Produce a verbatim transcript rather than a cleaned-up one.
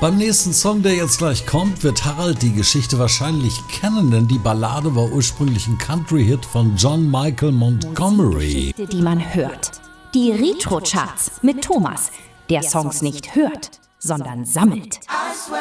Beim nächsten Song, der jetzt gleich kommt, wird Harald die Geschichte wahrscheinlich kennen, denn die Ballade war ursprünglich ein Country-Hit von John Michael Montgomery. Die man hört. Die Retro-Charts mit Thomas, der Songs nicht hört, sondern sammelt.